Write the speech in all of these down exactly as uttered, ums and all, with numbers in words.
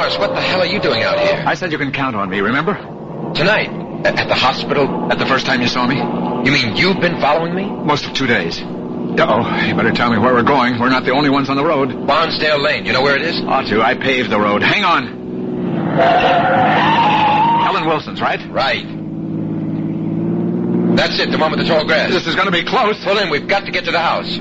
Morris, what the hell are you doing out here? I said you can count on me, remember? Tonight? At, at the hospital? At the first time you saw me? You mean you've been following me? Most of two days. Uh-oh, you better tell me where we're going. We're not the only ones on the road. Barnsdale Lane. You know where it is? Ought to. I paved the road. Hang on. Helen Wilson's, right? Right. That's it, the one with the tall grass. This is going to be close. Pull in. We've got to get to the house.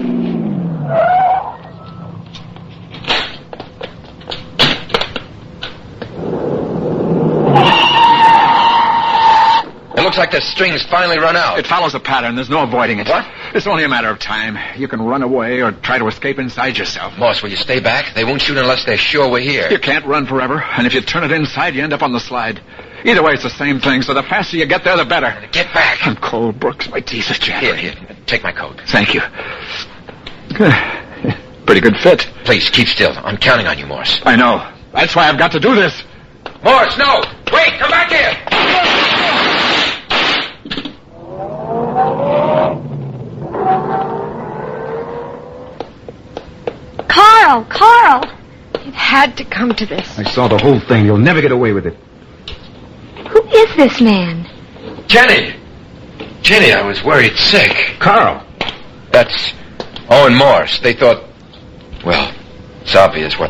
It looks like the string's finally run out. It follows a pattern. There's no avoiding it. What? It's only a matter of time. You can run away or try to escape inside yourself. Boss, will you stay back? They won't shoot unless they're sure we're here. You can't run forever, and if you turn it inside, you end up on the slide. Either way, it's the same thing, so the faster you get there, the better. Get back. I'm cold, Brooks. My teeth are chattering. Here, here. Take my coat. Thank you. Pretty good fit. Please, keep still. I'm counting on you, Morse. I know. That's why I've got to do this. Morse, no! Wait, come back here! Carl, Carl! It had to come to this. I saw the whole thing. You'll never get away with it. Who is this man? Jenny! Jenny, I was worried sick. Carl! That's Owen Morse. They thought... Well, it's obvious what